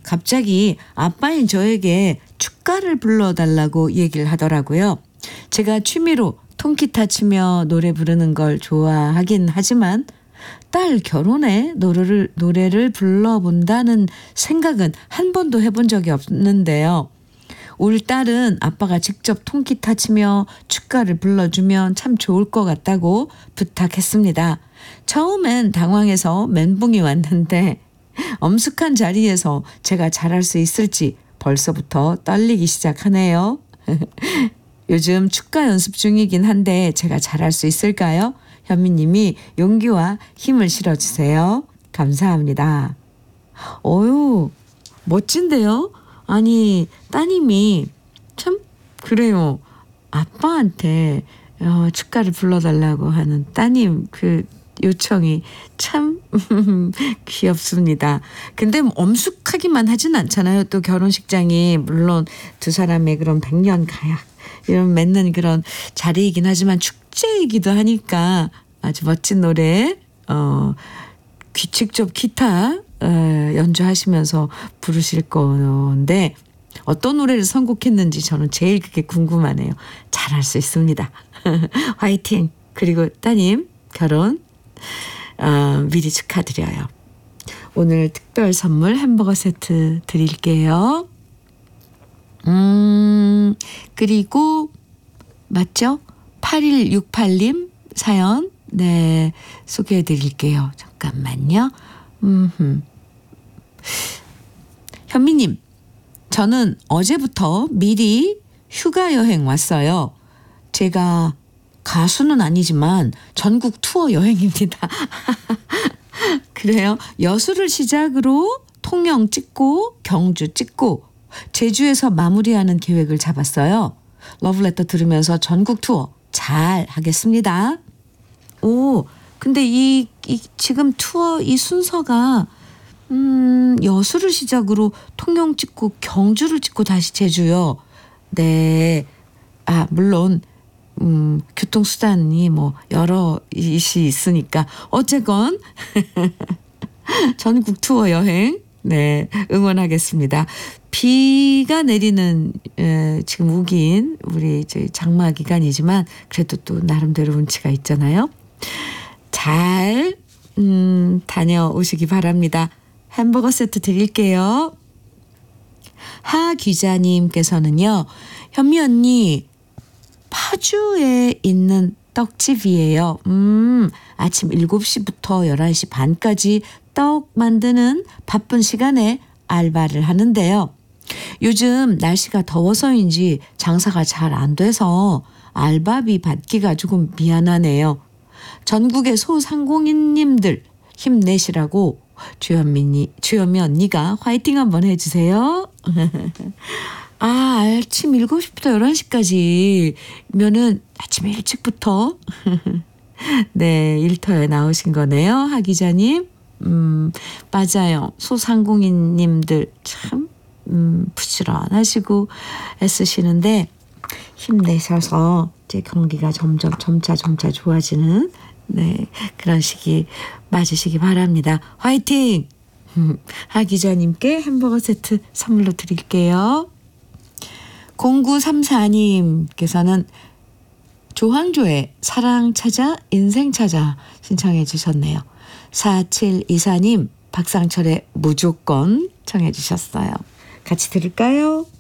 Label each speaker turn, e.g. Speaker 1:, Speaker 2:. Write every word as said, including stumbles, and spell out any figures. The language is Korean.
Speaker 1: 갑자기 아빠인 저에게 축가를 불러달라고 얘기를 하더라고요. 제가 취미로 통기타 치며 노래 부르는 걸 좋아하긴 하지만 딸 결혼에 노래를, 노래를 불러본다는 생각은 한 번도 해본 적이 없는데요. 우리 딸은 아빠가 직접 통기타 치며 축가를 불러주면 참 좋을 것 같다고 부탁했습니다. 처음엔 당황해서 멘붕이 왔는데 엄숙한 자리에서 제가 잘할 수 있을지 벌써부터 떨리기 시작하네요. 요즘 축가 연습 중이긴 한데 제가 잘할 수 있을까요? 현미님이 용기와 힘을 실어주세요. 감사합니다. 어유 멋진데요? 아니 따님이 참 그래요. 아빠한테 어, 축가를 불러달라고 하는 따님 그 요청이 참 귀엽습니다. 근데 엄숙하기만 하진 않잖아요. 또 결혼식장이 물론 두 사람의 그런 백년 가약 이런 맺는 그런 자리이긴 하지만 축제이기도 하니까 아주 멋진 노래 어, 귀, 직접 기타 어, 연주하시면서 부르실 건데 어떤 노래를 선곡했는지 저는 제일 그게 궁금하네요. 잘할 수 있습니다. 화이팅. 그리고 따님 결혼 어, 미리 축하드려요. 오늘 특별 선물 햄버거 세트 드릴게요. 음 그리고 맞죠? 팔일육팔 님 사연 네 소개해 드릴게요. 잠깐만요. 음흠. 현미님 저는 어제부터 미리 휴가 여행 왔어요. 제가 가수는 아니지만 전국 투어 여행입니다. 그래요? 여수를 시작으로 통영 찍고 경주 찍고 제주에서 마무리하는 계획을 잡았어요. 러브레터 들으면서 전국 투어 잘 하겠습니다. 오, 근데 이, 이 지금 투어 이 순서가 음, 여수를 시작으로 통영 찍고 경주를 찍고 다시 제주요. 네. 아, 물론 음, 교통수단이 뭐 여러 이시 있으니까 어쨌건 전국 투어 여행 네 응원하겠습니다. 비가 내리는 에, 지금 우기인 우리 이제 장마 기간이지만 그래도 또 나름대로 운치가 있잖아요. 잘 음, 다녀오시기 바랍니다. 햄버거 세트 드릴게요. 하 기자님께서는요. 현미 언니 파주에 있는 떡집이에요. 음, 아침 일곱 시부터 열한 시 반까지 떡 만드는 바쁜 시간에 알바를 하는데요. 요즘 날씨가 더워서인지 장사가 잘 안 돼서 알바비 받기가 조금 미안하네요. 전국의 소상공인님들 힘내시라고 주현미, 주현미 언니가 화이팅 한번 해주세요. 아, 아침 일곱 시부터 열한 시까지면은 아침 일찍부터 네, 일터에 나오신 거네요. 하 기자님. 음, 맞아요. 소상공인님들 참 음, 부지런하시고 애쓰시는데 힘내셔서 이제 경기가 점점 점차 점차 좋아지는 네, 그런 시기 맞으시기 바랍니다. 화이팅! 하 기자님께 햄버거 세트 선물로 드릴게요. 공구삼사 님께서는 조항조의 사랑 찾아 인생 찾아 신청해 주셨네요. 사칠이사 님 박상철의 무조건 청해 주셨어요. 같이 들을까요?